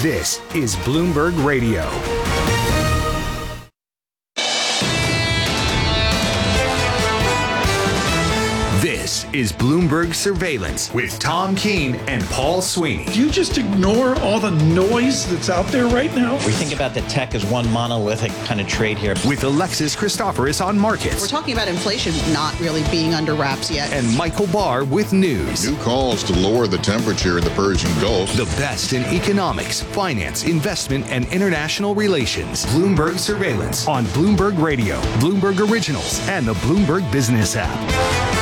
This is Bloomberg Radio. This is Bloomberg Surveillance with Tom Keene and Paul Sweeney. Do you just ignore all the noise that's out there right now? We think about the tech as one monolithic kind of trade here. With Alexis Christoforous on markets. We're talking about inflation not really being under wraps yet. And Michael Barr with news. New calls to lower the temperature in the Persian Gulf. The best in economics, finance, investment, and international relations. Bloomberg Surveillance on Bloomberg Radio, Bloomberg Originals, and the Bloomberg Business app.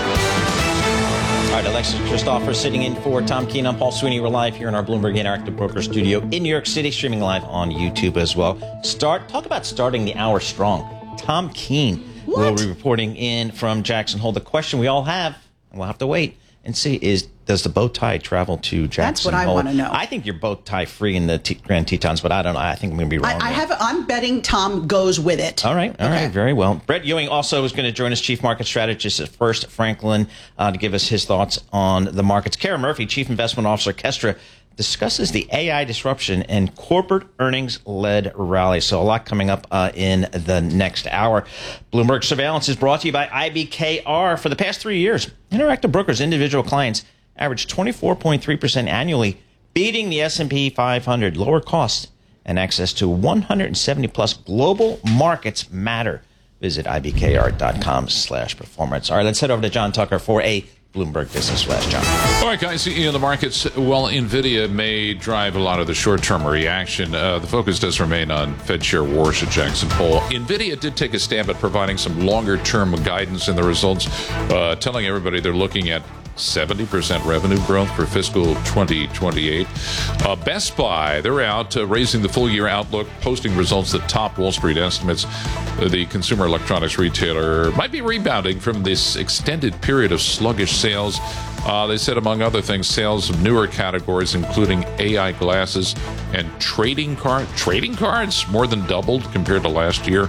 All right, Alexis Christoforous sitting in for Tom Keene. I'm Paul Sweeney. We're live here in our Bloomberg Interactive Broker studio in New York City, streaming live on YouTube as well. Talk about starting the hour strong. Tom Keene will be reporting in from Jackson Hole. The question we all have, and we'll have to wait and see, is does the bow tie travel to Jackson Hole? That's what I want to know. I think you're bow tie free in the Grand Tetons, but I don't know. I think I'm going to be wrong. I'm betting Tom goes with it. All right, very well. Brett Ewing also is going to join us, Chief Market Strategist at First Franklin, to give us his thoughts on the markets. Kara Murphy, Chief Investment Officer, Kestra, discusses the AI disruption and corporate earnings-led rally. So a lot coming up in the next hour. Bloomberg Surveillance is brought to you by IBKR. For the past 3 years, Interactive Brokers' individual clients averaged 24.3% annually, beating the S&P 500. Lower costs and access to 170-plus global markets matter. Visit ibkr.com/performance. All right, let's head over to John Tucker for a Bloomberg Business Flash. John. All right, guys, in the markets, while NVIDIA may drive a lot of the short-term reaction, the focus does remain on Fed share wars at Jackson Hole. NVIDIA did take a stab at providing some longer-term guidance in the results, telling everybody they're looking at 70% revenue growth for fiscal 2028. Best Buy, they're out raising the full-year outlook, posting results that top Wall Street estimates. The consumer electronics retailer might be rebounding from this extended period of sluggish sales. They said, among other things, sales of newer categories, including AI glasses and trading cards, more than doubled compared to last year.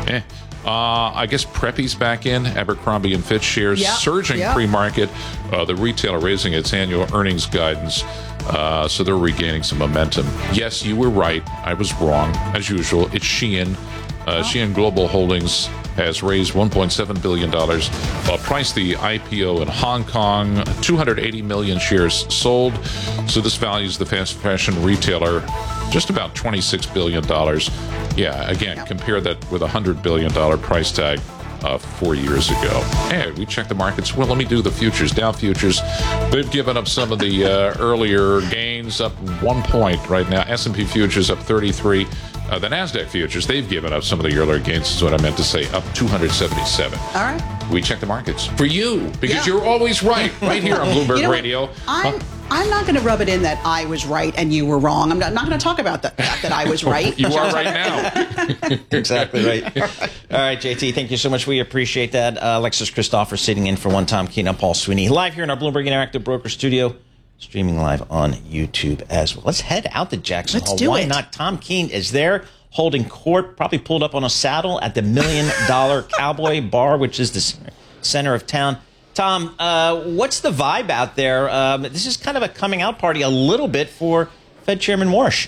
I guess Preppy's back in. Abercrombie & Fitch shares surging pre-market. The retailer raising its annual earnings guidance, so they're regaining some momentum. Yes, you were right. I was wrong, as usual. It's Shein. Shein Global Holdings has raised $1.7 billion, priced the IPO in Hong Kong, 280 million shares sold. So this values the fast fashion retailer just about $26 billion. Yeah, again, compare that with a $100 billion price tag 4 years ago. Hey, we checked the markets. Well, let me do the futures. Dow futures, they've given up some of the earlier gains, up 1 point right now. S&P futures up 33. The NASDAQ futures, they've given up some of the earlier gains, is what I meant to say, up 277. All right. We check the markets for you, because you're always right here on Bloomberg Radio. I'm not going to rub it in that I was right and you were wrong. I'm not going to talk about the fact that I was right. You are right now. Exactly right. All right, JT, thank you so much. We appreciate that. Alexis Christoforous sitting in for one Tom Keene. I'm Paul Sweeney, live here in our Bloomberg Interactive Broker studio, streaming live on YouTube as well. Let's head out to Jackson Hole. Why not? Tom Keene is there holding court, probably pulled up on a saddle at the $1 Million Cowboy Bar, which is the center of town. Tom, what's the vibe out there? This is kind of a coming out party a little bit for Fed Chairman Warsh.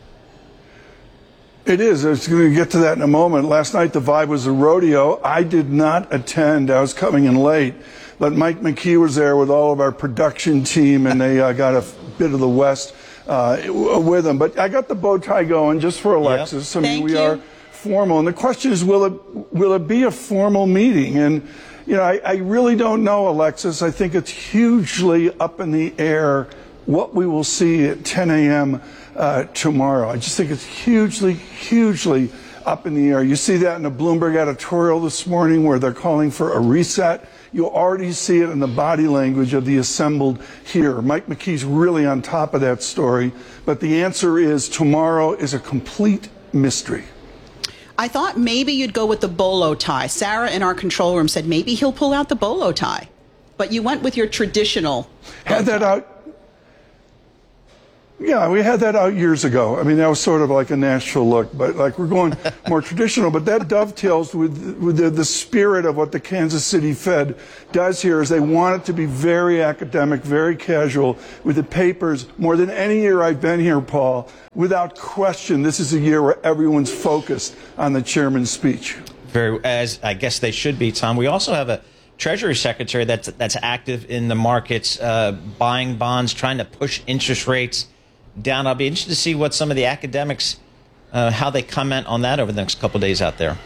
It is. I was going to get to that in a moment. Last night, the vibe was a rodeo. I did not attend. I was coming in late. But Mike McKee was there with all of our production team, and they got a bit of the West with them. But I got the bow tie going just for Alexis. Yep. I mean, we are formal. And the question is, will it be a formal meeting? And you know, I really don't know, Alexis. I think it's hugely up in the air what we will see at 10 a.m. Tomorrow. I just think it's hugely up in the air. You see that in the Bloomberg editorial this morning where they're calling for a reset. You already see it in the body language of the assembled here. Mike McKee's really on top of that story. But the answer is tomorrow is a complete mystery. I thought maybe you'd go with the bolo tie. Sarah in our control room said maybe he'll pull out the bolo tie. But you went with your traditional. Had that out. Yeah, we had that out years ago. I mean, that was sort of like a Nashville look, but like we're going more traditional. But that dovetails with the spirit of what the Kansas City Fed does here is they want it to be very academic, very casual, with the papers. More than any year I've been here, Paul, without question, this is a year where everyone's focused on the chairman's speech. As I guess they should be, Tom. We also have a Treasury Secretary that's active in the markets, buying bonds, trying to push interest rates down. I'll be interested to see what some of the academics, how they comment on that over the next couple of days out there.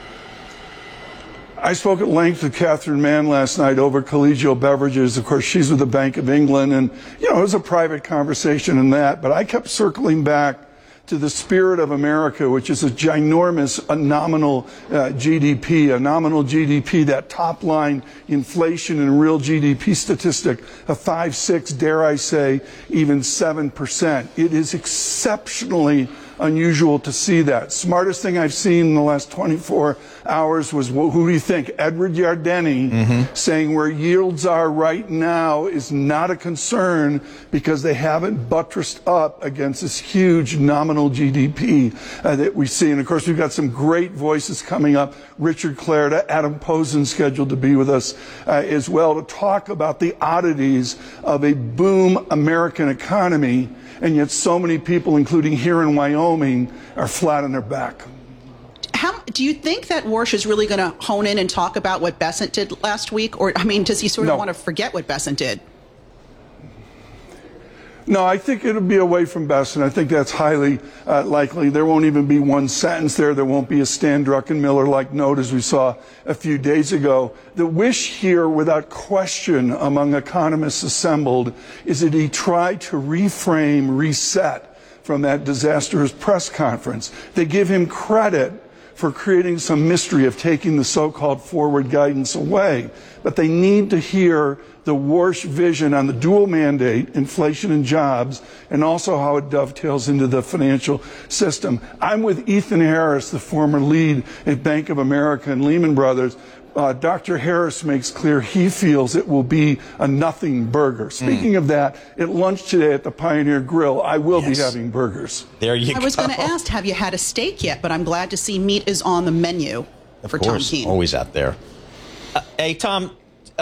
I spoke at length with Catherine Mann last night over collegial beverages. Of course, she's with the Bank of England, and, you know, it was a private conversation in that, but I kept circling back to the spirit of America, which is a ginormous nominal GDP, a nominal GDP, that top line inflation and real GDP statistic of 5, 6, dare I say, even 7%. It is exceptionally unusual to see that. Smartest thing I've seen in the last 24 hours was, who do you think? Edward Yardeni saying where yields are right now is not a concern because they haven't buttressed up against this huge nominal GDP that we see. And of course, we've got some great voices coming up. Richard Clarida, Adam Posen scheduled to be with us as well to talk about the oddities of a boom American economy, and yet so many people, including here in Wyoming, are flat on their back. Do you think that Warsh is really going to hone in and talk about what Bessent did last week? Or, I mean, does he sort of want to forget what Bessent did? No, I think it'll be away from Bessent. I think that's highly likely. There won't even be one sentence there. There won't be a Stan Druckenmiller-like note as we saw a few days ago. The wish here, without question, among economists assembled, is that he try to reframe, reset from that disastrous press conference. They give him credit for creating some mystery of taking the so-called forward guidance away. But they need to hear the Warsh vision on the dual mandate, inflation and jobs, and also how it dovetails into the financial system. I'm with Ethan Harris, the former lead at Bank of America and Lehman Brothers. Dr. Harris makes clear he feels it will be a nothing burger. Speaking of that, at lunch today at the Pioneer Grill, I will be having burgers. There you go. I was going to ask, have you had a steak yet? But I'm glad to see meat is on the menu for Tom Keene. Always out there. Hey, Tom,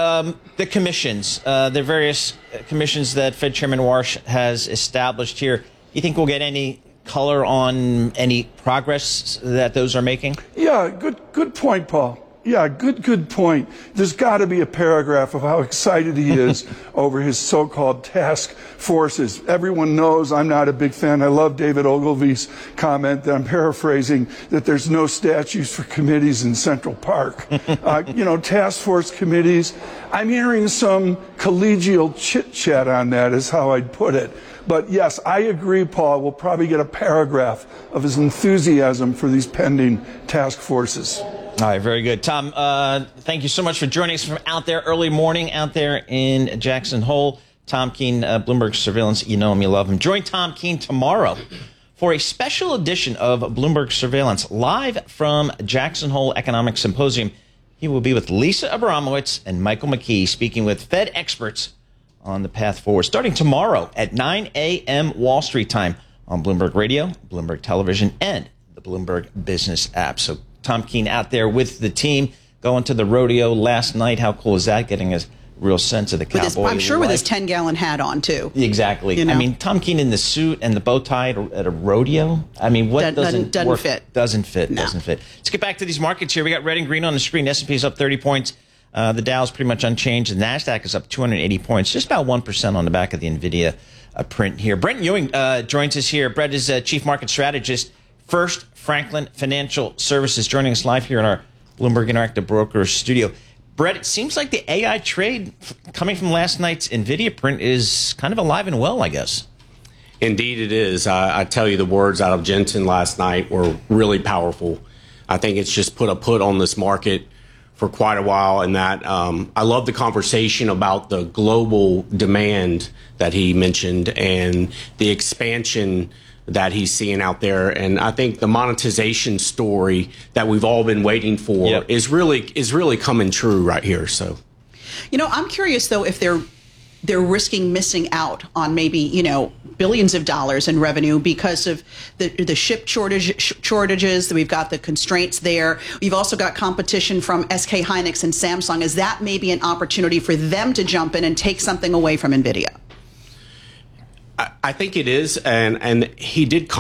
the commissions, the various commissions that Fed Chairman Warsh has established here, do you think we'll get any color on any progress that those are making? Yeah, good point, Paul. Yeah, good point. There's got to be a paragraph of how excited he is over his so-called task forces. Everyone knows I'm not a big fan. I love David Ogilvy's comment that I'm paraphrasing, that there's no statues for committees in Central Park. You know, task force committees, I'm hearing some collegial chit-chat on that is how I'd put it. But yes, I agree, Paul. We'll probably get a paragraph of his enthusiasm for these pending task forces. All right, very good. Tom, thank you so much for joining us from out there, early morning out there in Jackson Hole. Tom Keene, Bloomberg Surveillance. You know him, you love him. Join Tom Keene tomorrow for a special edition of Bloomberg Surveillance, live from Jackson Hole Economic Symposium. He will be with Lisa Abramowitz and Michael McKee, speaking with Fed experts on the path forward, starting tomorrow at 9 a.m. Wall Street time on Bloomberg Radio, Bloomberg Television, and the Bloomberg Business app. So Tom Keene out there with the team, going to the rodeo last night. How cool is that? Getting a real sense of the cowboy I'm sure life. with his 10-gallon hat on, too. Exactly. You know? I mean, Tom Keene in the suit and the bow tie at a rodeo. I mean, what doesn't fit? Doesn't fit. No. Doesn't fit. Let's get back to these markets here. We got red and green on the screen. S&P is up 30 points. The Dow's pretty much unchanged. The NASDAQ is up 280 points, just about 1% on the back of the NVIDIA print here. Brent Ewing joins us here. Brett is Chief Market Strategist, First Franklin Financial Services, joining us live here in our Bloomberg Interactive Brokers studio. Brett, it seems like the AI trade coming from last night's NVIDIA print is kind of alive and well, I guess. Indeed it is. I tell you, the words out of Jensen last night were really powerful. I think it's just put a put on this market for quite a while, and that I love the conversation about the global demand that he mentioned and the expansion that he's seeing out there. And I think the monetization story that we've all been waiting for is really coming true right here. So, you know, I'm curious, though, if they're they're risking missing out on maybe, billions of dollars in revenue because of the chip shortages. We've got the constraints there. We've also got competition from SK Hynix and Samsung. Is that maybe an opportunity for them to jump in and take something away from NVIDIA? I think it is, and he did